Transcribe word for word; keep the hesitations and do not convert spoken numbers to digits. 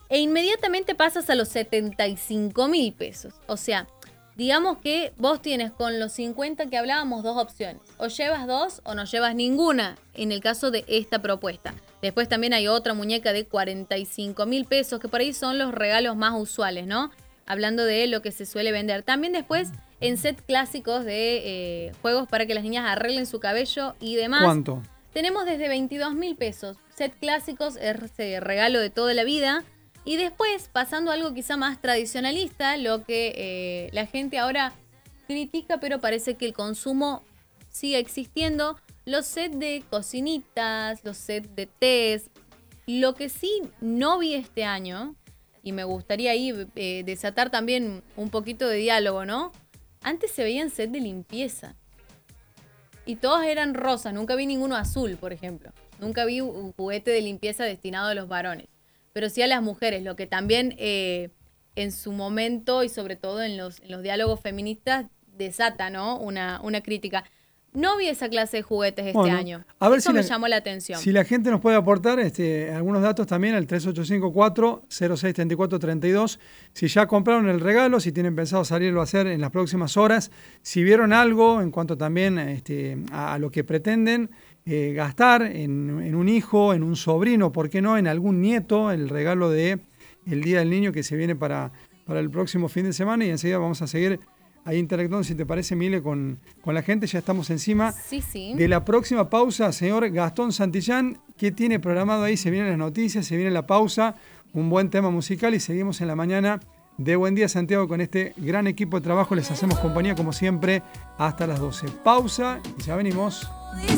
E inmediatamente pasas a los setenta y cinco mil pesos. O sea, digamos que vos tienes con los cincuenta que hablábamos dos opciones. O llevas dos o no llevas ninguna en el caso de esta propuesta. Después también hay otra muñeca de cuarenta y cinco mil pesos, que por ahí son los regalos más usuales, ¿no? Hablando de lo que se suele vender. También después en set clásicos de eh, juegos para que las niñas arreglen su cabello y demás. ¿Cuánto? Tenemos desde veintidós mil pesos. Set clásicos, ese regalo de toda la vida. Y después, pasando a algo quizá más tradicionalista, lo que eh, la gente ahora critica, pero parece que el consumo sigue existiendo. Los sets de cocinitas, los sets de tés. Lo que sí no vi este año, y me gustaría ahí eh, desatar también un poquito de diálogo, ¿no? Antes se veían sets de limpieza. Y todos eran rosas, nunca vi ninguno azul, por ejemplo. Nunca vi un juguete de limpieza destinado a los varones. Pero sí a las mujeres, lo que también eh, en su momento y sobre todo en los, en los diálogos feministas desata, ¿no? Una, una crítica. No vi esa clase de juguetes este bueno, año. A ver Eso si me la, llamó la atención. Si la gente nos puede aportar este, algunos datos también al tres ocho cinco cuatro cero seis tres cuatro tres dos. Si ya compraron el regalo, si tienen pensado salirlo a hacer en las próximas horas, si vieron algo en cuanto también este, a, a lo que pretenden eh, gastar en, en un hijo, en un sobrino, ¿por qué no? En algún nieto, el regalo de el Día del Niño que se viene para, para el próximo fin de semana, y enseguida vamos a seguir ahí interactuando, si te parece, Mile, con, con la gente. Ya estamos encima sí, sí. de la próxima pausa. Señor Gastón Santillán, ¿qué tiene programado ahí? Se vienen las noticias, se viene la pausa, un buen tema musical y seguimos en la mañana de Buen Día Santiago con este gran equipo de trabajo. Les hacemos compañía como siempre hasta las doce. Pausa y ya venimos.